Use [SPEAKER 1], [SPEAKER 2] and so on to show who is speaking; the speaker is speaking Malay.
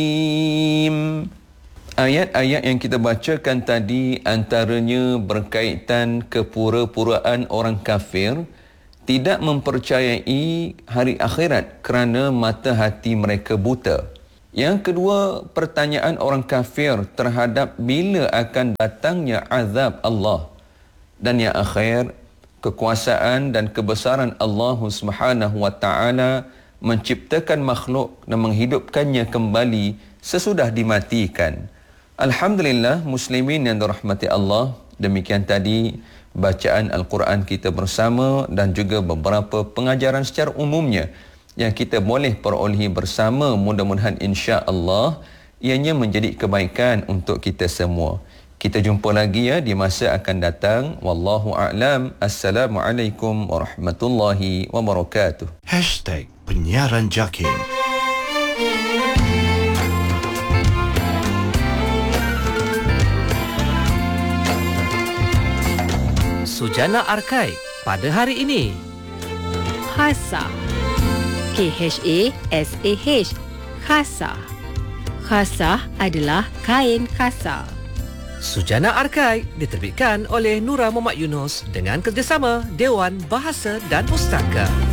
[SPEAKER 1] Ayat-ayat yang kita bacakan tadi antaranya berkaitan kepura-puraan orang kafir tidak mempercayai hari akhirat kerana mata hati mereka buta. Yang kedua, pertanyaan orang kafir terhadap bila akan datangnya azab Allah. Dan yang akhir, kekuasaan dan kebesaran Allah Subhanahu wa taala menciptakan makhluk dan menghidupkannya kembali sesudah dimatikan. Alhamdulillah, muslimin yang dirahmati Allah, demikian tadi bacaan Al-Quran kita bersama dan juga beberapa pengajaran secara umumnya yang kita boleh perolehi bersama. Mudah-mudahan insya-Allah ianya menjadi kebaikan untuk kita semua. Kita jumpa lagi ya di masa akan datang. Wallahu a'lam. Assalamualaikum warahmatullahi wabarakatuh.
[SPEAKER 2] #Penyiaran Jakim.
[SPEAKER 3] Sujana Arkai pada hari ini.
[SPEAKER 4] Khasa. Khasah. Khasah. Khasah adalah kain khasah.
[SPEAKER 3] Sujana Arkai diterbitkan oleh Nura Muhammad Yunus dengan kerjasama Dewan Bahasa dan Pustaka.